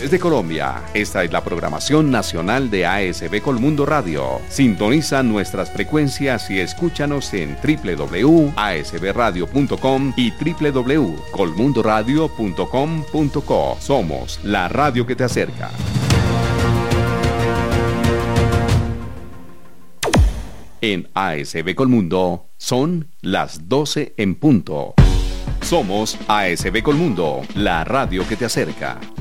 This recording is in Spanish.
Desde Colombia, esta es la programación nacional de ASB Colmundo Radio. Sintoniza nuestras frecuencias y escúchanos en www.asbradio.com y www.colmundoradio.com.co. Somos la radio que te acerca. En ASB Colmundo son las 12 en punto. Somos ASB Colmundo, la radio que te acerca.